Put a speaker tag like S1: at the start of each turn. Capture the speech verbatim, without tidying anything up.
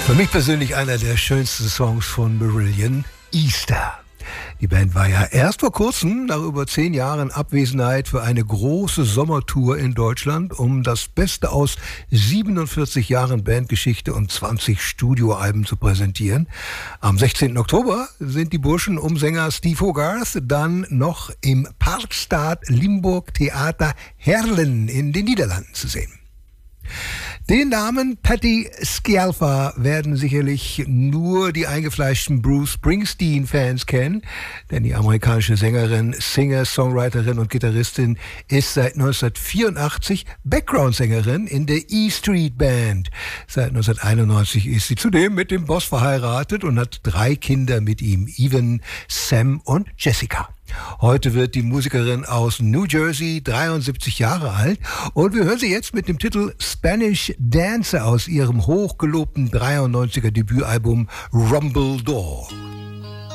S1: Für mich persönlich einer der schönsten Songs von Marillion, Easter. Die Band war ja erst vor kurzem, nach über zehn Jahren Abwesenheit, für eine große Sommertour in Deutschland, um das Beste aus siebenundvierzig Jahren Bandgeschichte und zwanzig Studioalben zu präsentieren. Am sechzehnten Oktober sind die Burschen um Sänger Steve Hogarth dann noch im Parkstad Limburg Theater Heerlen in den Niederlanden zu sehen. Den Namen Patti Scialfa werden sicherlich nur die eingefleischten Bruce Springsteen-Fans kennen, denn die amerikanische Sängerin, Singer, Songwriterin und Gitarristin ist seit neunzehnhundertvierundachtzig Background-Sängerin in der E Street Band. Seit neunzehnhunderteinundneunzig ist sie zudem mit dem Boss verheiratet und hat drei Kinder mit ihm, Evan, Sam und Jessica. Heute wird die Musikerin aus New Jersey dreiundsiebzig Jahre alt und wir hören sie jetzt mit dem Titel Spanish Dancer aus ihrem hochgelobten dreiundneunziger Debütalbum Rumble Door.